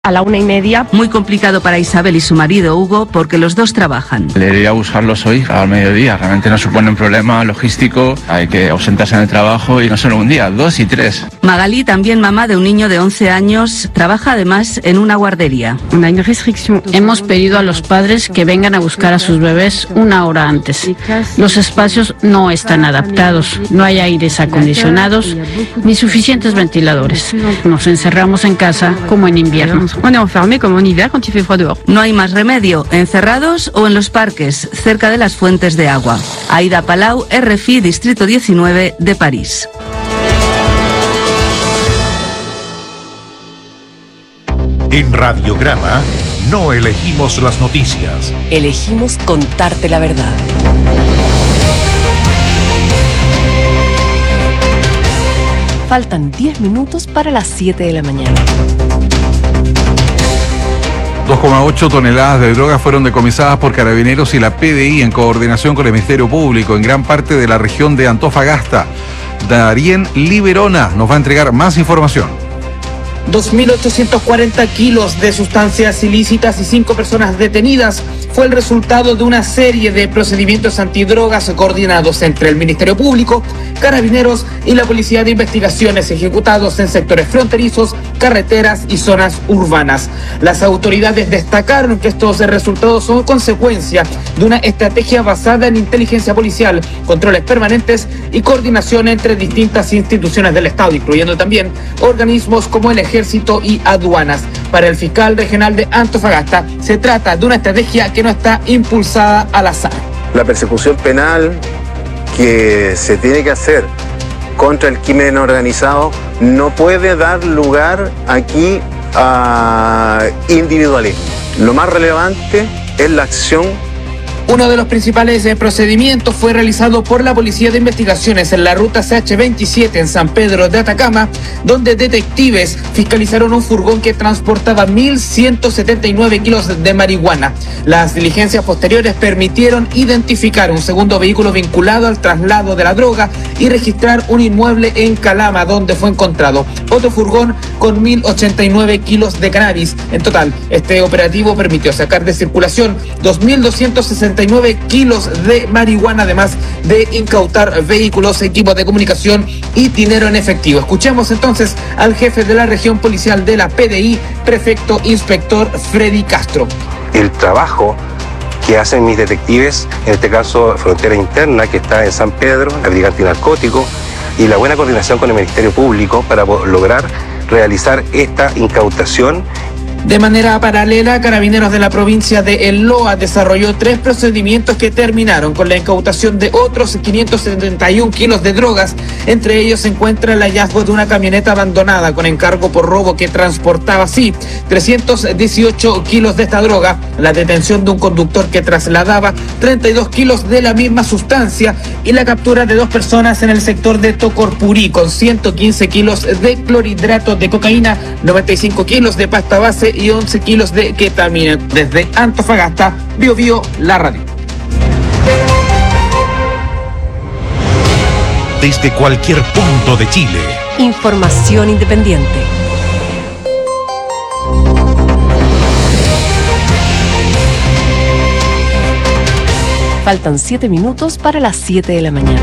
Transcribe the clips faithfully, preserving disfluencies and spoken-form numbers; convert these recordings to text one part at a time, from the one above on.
A la una y media. Muy complicado para Isabel y su marido Hugo porque los dos trabajan. Le iría a buscarlos hoy al mediodía. Realmente no supone un problema logístico. Hay que ausentarse en el trabajo y no solo un día, dos y tres. Magalí, también mamá de un niño de once años, trabaja además en una guardería. Hemos pedido a los padres que vengan a buscar a sus bebés una hora antes. Los espacios no están adaptados, no hay aires acondicionados ni suficientes ventiladores. Nos encerramos en casa como en invierno. On est enfermé como en hiver quand il fait froid dehors. No hay más remedio, encerrados o en los parques, cerca de las fuentes de agua. Aida Palau, R F I, Distrito diecinueve de París. En Radiograma no elegimos las noticias. Elegimos contarte la verdad. Faltan diez minutos para las siete de la mañana. dos coma ocho toneladas de drogas fueron decomisadas por Carabineros y la P D I en coordinación con el Ministerio Público en gran parte de la región de Antofagasta. Darien Liberona nos va a entregar más información. dos mil ochocientos cuarenta kilos de sustancias ilícitas y cinco personas detenidas fue el resultado de una serie de procedimientos antidrogas coordinados entre el Ministerio Público, Carabineros y la Policía de Investigaciones ejecutados en sectores fronterizos, carreteras y zonas urbanas. Las autoridades destacaron que estos resultados son consecuencia de una estrategia basada en inteligencia policial, controles permanentes y coordinación entre distintas instituciones del Estado, incluyendo también organismos como el Ejército y aduanas. Para el fiscal regional de Antofagasta, se trata de una estrategia que no está impulsada al azar. La persecución penal que se tiene que hacer contra el crimen organizado no puede dar lugar aquí a individualismo. Lo más relevante es la acción. Uno de los principales eh, procedimientos fue realizado por la Policía de Investigaciones en la ruta C H veintisiete en San Pedro de Atacama, donde detectives fiscalizaron un furgón que transportaba mil ciento setenta y nueve kilos de marihuana. Las diligencias posteriores permitieron identificar un segundo vehículo vinculado al traslado de la droga y registrar un inmueble en Calama, donde fue encontrado otro furgón con mil ochenta y nueve kilos de cannabis. En total, este operativo permitió sacar de circulación dos mil doscientos sesenta y nueve kilos de marihuana, además de incautar vehículos, equipos de comunicación y dinero en efectivo. Escuchemos entonces al jefe de la región policial de la P D I, prefecto inspector Freddy Castro. El trabajo que hacen mis detectives, en este caso Frontera Interna, que está en San Pedro, la Brigada Antinarcótico, y la buena coordinación con el Ministerio Público para lograr realizar esta incautación. De manera paralela, Carabineros de la provincia de El Loa desarrolló tres procedimientos que terminaron con la incautación de otros quinientos setenta y un kilos de drogas. Entre ellos se encuentra el hallazgo de una camioneta abandonada con encargo por robo que transportaba así trescientos dieciocho kilos de esta droga, la detención de un conductor que trasladaba treinta y dos kilos de la misma sustancia y la captura de dos personas en el sector de Tocorpurí con ciento quince kilos de clorhidrato de cocaína, noventa y cinco kilos de pasta base y once kilos de ketamina. Desde Antofagasta, Bio Bio, la radio. Desde cualquier punto de Chile. Información independiente. Faltan siete minutos para las siete de la mañana.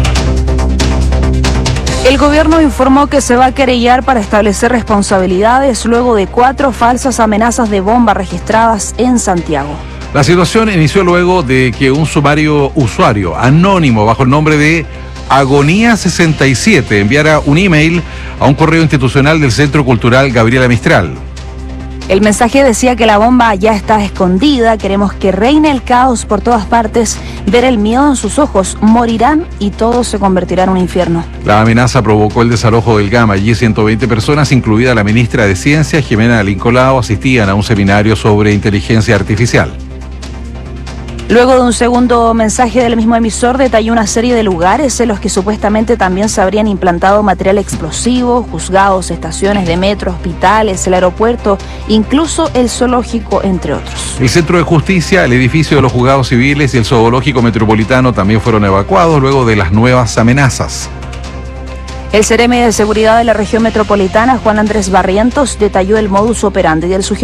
El gobierno informó que se va a querellar para establecer responsabilidades luego de cuatro falsas amenazas de bomba registradas en Santiago. La situación inició luego de que un sumario usuario anónimo bajo el nombre de Agonía sesenta y siete enviara un email a un correo institucional del Centro Cultural Gabriela Mistral. El mensaje decía que la bomba ya está escondida, queremos que reine el caos por todas partes, ver el miedo en sus ojos, morirán y todo se convertirá en un infierno. La amenaza provocó el desalojo del Gama. Allí ciento veinte personas, incluida la ministra de Ciencia, Jimena Lincolao, asistían a un seminario sobre inteligencia artificial. Luego de un segundo mensaje del mismo emisor, detalló una serie de lugares en los que supuestamente también se habrían implantado material explosivo, juzgados, estaciones de metro, hospitales, el aeropuerto, incluso el zoológico, entre otros. El Centro de Justicia, el edificio de los juzgados civiles y el zoológico metropolitano también fueron evacuados luego de las nuevas amenazas. El Seremi de Seguridad de la región metropolitana, Juan Andrés Barrientos, detalló el modus operandi del sujeto